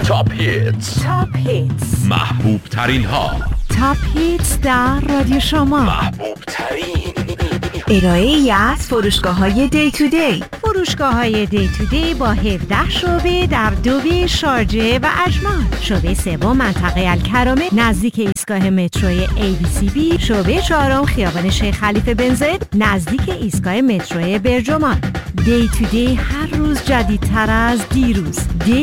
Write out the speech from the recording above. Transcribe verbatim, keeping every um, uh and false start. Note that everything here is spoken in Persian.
تاپ هیتز. تاپ هیتز، محبوب ترین ها. تاپ هیتز در رادیو شما. محبوب ترین ارائه ای از فروشگاه های دی تو دی. فروشگاه های دی تو دی با هفده شعبه در دوبی، شارجه و اجمان. شعبه سوم منطقه الکرامه نزدیک ایستگاه متروی ای بی سی بی. شعبه چهارم خیابان شیخ خلیفه بن زاید نزدیک ایستگاه متروی برجمان. دی تو دی هر روز جدیدتر از دیروز. دی